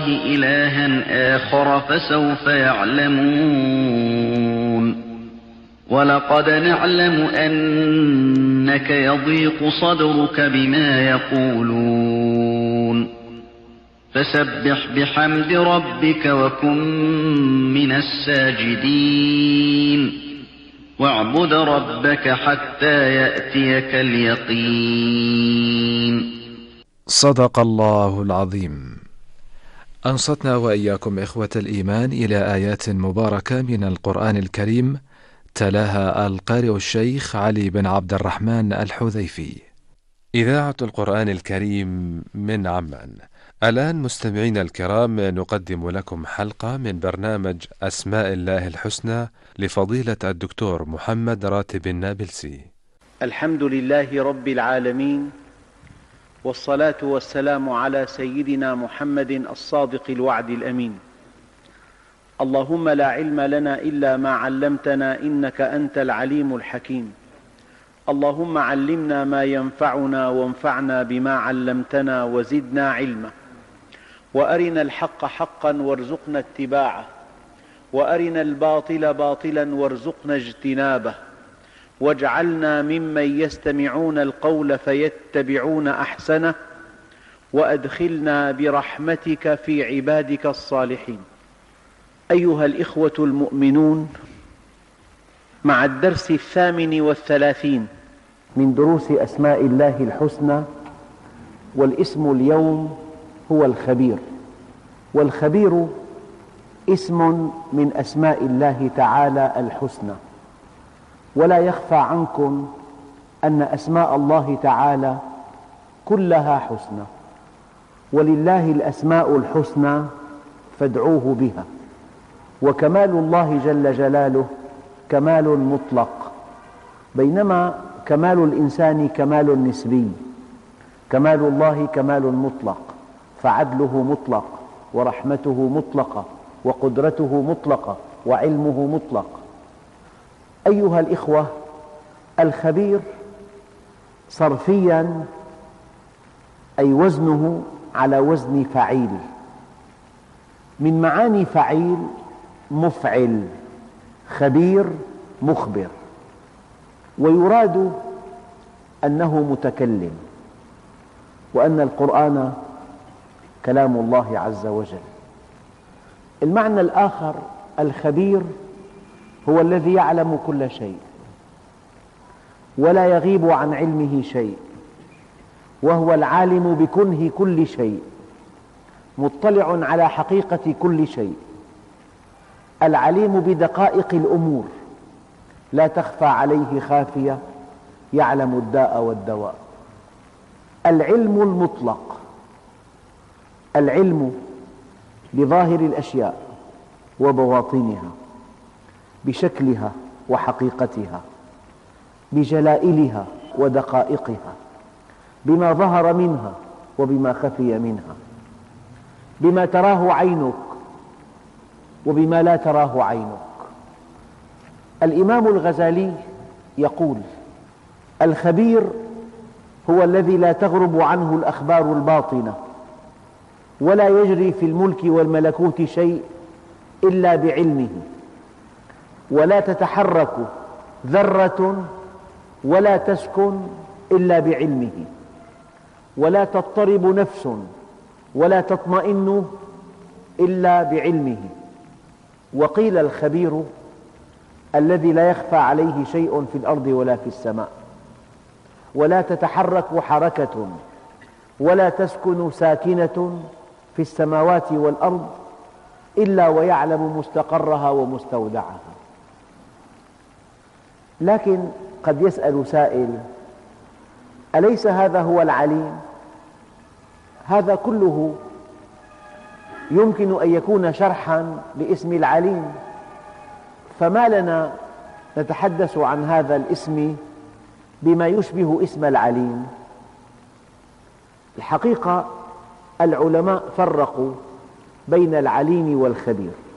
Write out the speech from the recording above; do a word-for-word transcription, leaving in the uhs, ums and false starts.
إلها آخر فسوف يعلمون ولقد نعلم أنك يضيق صدرك بما يقولون فسبح بحمد ربك وكن من الساجدين واعبد ربك حتى يأتيك اليقين. صدق الله العظيم. أنصتنا وإياكم إخوة الإيمان إلى آيات مباركة من القرآن الكريم تلاها القارئ الشيخ علي بن عبد الرحمن الحذيفي. إذاعة القرآن الكريم من عمان. الآن مستمعين الكرام نقدم لكم حلقة من برنامج أسماء الله الحسنى لفضيلة الدكتور محمد راتب النابلسي. الحمد لله رب العالمين، والصلاة والسلام على سيدنا محمد الصادق الوعد الأمين. اللهم لا علم لنا إلا ما علمتنا إنك أنت العليم الحكيم. اللهم علمنا ما ينفعنا وانفعنا بما علمتنا وزدنا علما، وأرنا الحق حقا وارزقنا اتباعه، وأرنا الباطل باطلا وارزقنا اجتنابه، واجعلنا ممن يستمعون القول فيتبعون أحسنه، وأدخلنا برحمتك في عبادك الصالحين. أيها الإخوة المؤمنون، مع الدرس الثامن والثلاثين من دروس أسماء الله الحسنى، والاسم اليوم هو الخبير. والخبير اسم من أسماء الله تعالى الحسنى، ولا يخفى عنكم أن أسماء الله تعالى كلها حسنى، ولله الأسماء الحسنى فادعوه بها. وكمال الله جل جلاله كمال مطلق، بينما كمال الإنسان كمال نسبي. كمال الله كمال مطلق، فعدله مطلق، ورحمته مطلقة، وقدرته مطلقة، وعلمه مطلق. أيها الإخوة، الخبير صرفيا أي وزنه على وزن فعيل. من معاني فعيل مفعل، خبير مخبر، ويراد أنه متكلم، وأن القرآن كلام الله عز وجل. المعنى الآخر، الخبير هو الذي يعلم كل شيء ولا يغيب عن علمه شيء، وهو العالم بكنه كل شيء، مطلع على حقيقة كل شيء، العليم بدقائق الأمور، لا تخفى عليه خافية، يعلم الداء والدواء. العلم المطلق، العلم بظاهر الأشياء وبواطنها، بشكلها وحقيقتها، بجلائلها ودقائقها، بما ظهر منها وبما خفي منها، بما تراه عينك وبما لا تراه عينك. الإمام الغزالي يقول: الخبير هو الذي لا تغرب عنه الأخبار الباطنة، ولا يجري في الملك والملكوت شيء إلا بعلمه، ولا تتحرك ذرة ولا تسكن إلا بعلمه، ولا تضطرب نفس ولا تطمئن إلا بعلمه. وقيل الخبير الذي لا يخفى عليه شيء في الأرض ولا في السماء، ولا تتحرك حركة ولا تسكن ساكنة في السماوات والأرض إلا ويعلم مستقرها ومستودعها. لكن قد يسأل سائل: أليس هذا هو العليم؟ هذا كله يمكن أن يكون شرحا لاسم العليم، فما لنا نتحدث عن هذا الاسم بما يشبه اسم العليم؟ الحقيقة العلماء فرقوا بين العليم والخبير.